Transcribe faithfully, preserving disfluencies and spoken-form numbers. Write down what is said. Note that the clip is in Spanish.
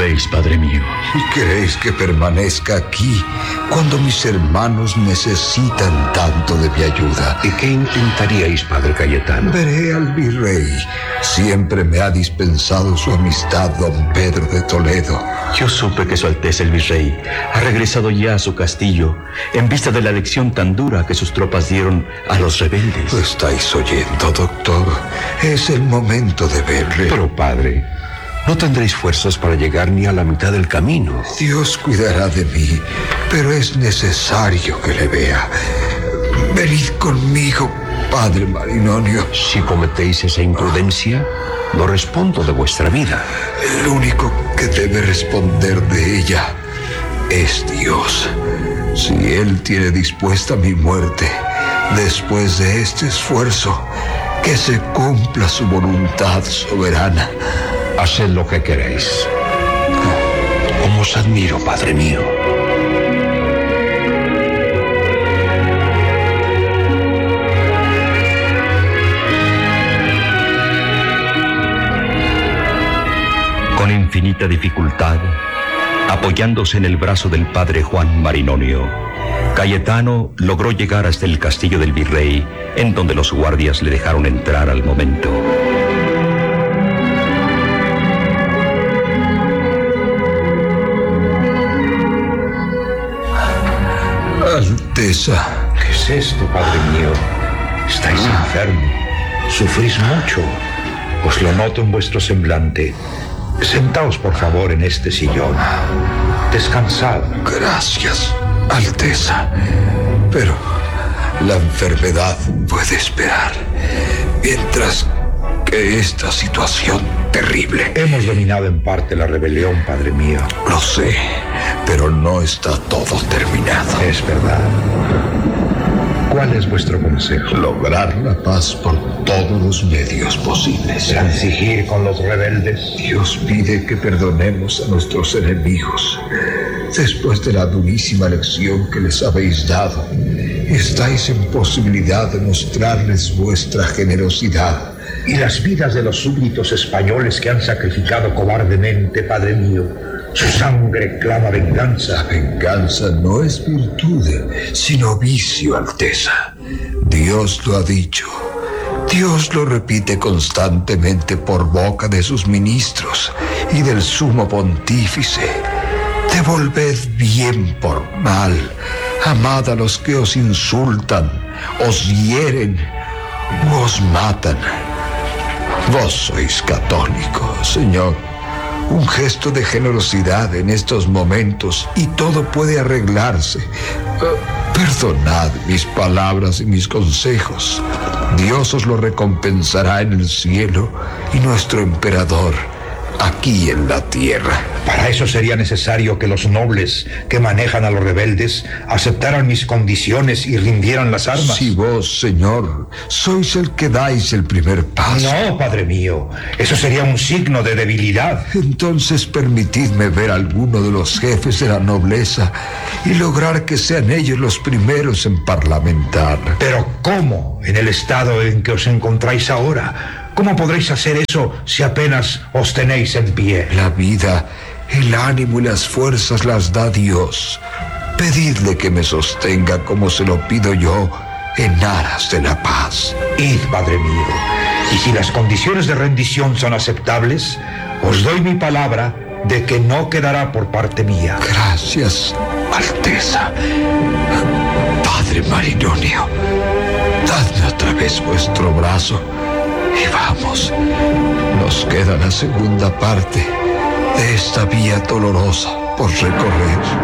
volvéis, padre mío? ¿Y queréis que permanezca aquí cuando mis hermanos necesitan tanto de mi ayuda? ¿Y qué intentaríais, padre Cayetano? Veré al virrey. Siempre me ha dispensado su amistad don Pedro de Toledo. Yo supe que su Alteza el Virrey ha regresado ya a su castillo en vista de la lección tan dura que sus tropas dieron a los rebeldes. ¿Lo estáis oyendo, doctor? Es el momento de verle. Pero, padre, no tendréis fuerzas para llegar ni a la mitad del camino. Dios cuidará de mí, pero es necesario que le vea. Venid conmigo, padre Marinonio. Si cometéis esa imprudencia, no respondo de vuestra vida. El único que debe responder de ella es Dios. Si Él tiene dispuesta mi muerte, después de este esfuerzo, que se cumpla su voluntad soberana. Haced lo que queréis. Como os admiro, padre mío. Con infinita dificultad, apoyándose en el brazo del padre Juan Marinonio, Cayetano logró llegar hasta el castillo del virrey, en donde los guardias le dejaron entrar al momento. Alteza. ¿Qué es esto, padre mío? Estáis enfermo. Sufrís mucho. Os lo noto en vuestro semblante. Sentaos, por favor, en este sillón. Descansad. Gracias, Alteza. Pero la enfermedad puede esperar, mientras que esta situación terrible... Hemos dominado en parte la rebelión, padre mío. Lo sé, pero no está todo terminado. Es verdad. ¿Cuál es vuestro consejo? Lograr la paz por todos los medios posibles. ¿Transigir con los rebeldes? Dios pide que perdonemos a nuestros enemigos. Después de la durísima lección que les habéis dado, estáis en posibilidad de mostrarles vuestra generosidad. ¿Y las vidas de los súbditos españoles que han sacrificado cobardemente, padre mío? Su sangre clama venganza. La venganza no es virtud, sino vicio, Alteza. Dios lo ha dicho. Dios lo repite constantemente por boca de sus ministros y del sumo pontífice. Devolved bien por mal. Amad a los que os insultan, os hieren u os matan. Vos sois católico, Señor. Un gesto de generosidad en estos momentos y todo puede arreglarse. Uh, perdonad mis palabras y mis consejos. Dios os lo recompensará en el cielo y nuestro emperador aquí en la tierra. Para eso sería necesario que los nobles que manejan a los rebeldes aceptaran mis condiciones y rindieran las armas. Si vos, Señor, sois el que dais el primer paso. No, padre mío, eso sería un signo de debilidad. Entonces permitidme ver a alguno de los jefes de la nobleza y lograr que sean ellos los primeros en parlamentar. Pero ¿cómo? En el estado en que os encontráis ahora. ¿Cómo podréis hacer eso si apenas os tenéis en pie? La vida, el ánimo y las fuerzas las da Dios. Pedidle que me sostenga como se lo pido yo en aras de la paz. Id, padre mío, y si las condiciones de rendición son aceptables, os doy mi palabra de que no quedará por parte mía. Gracias, Alteza. Padre Marinonio, dadme otra vez vuestro brazo y vamos. Nos queda la segunda parte de esta vía dolorosa por recorrer.